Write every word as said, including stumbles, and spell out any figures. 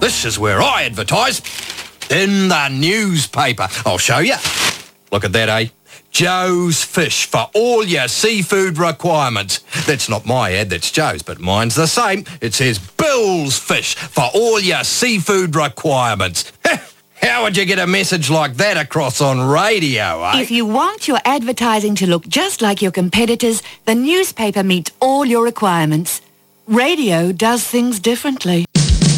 This is where I advertise. In the newspaper. I'll show you. Look at that, eh? Joe's Fish for all your seafood requirements. That's not my ad, that's Joe's, but mine's the same. It says Bill's Fish for all your seafood requirements. How would you get a message like that across on radio, eh? If you want your advertising to look just like your competitors, the newspaper meets all your requirements. Radio does things differently.